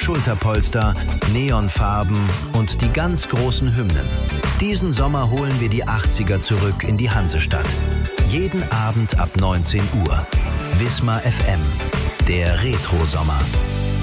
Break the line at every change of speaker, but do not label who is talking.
Schulterpolster, Neonfarben und die ganz großen Hymnen. Diesen Sommer holen wir die 80er zurück in die Hansestadt. Jeden Abend ab 19 Uhr. Wismar FM, der Retro-Sommer.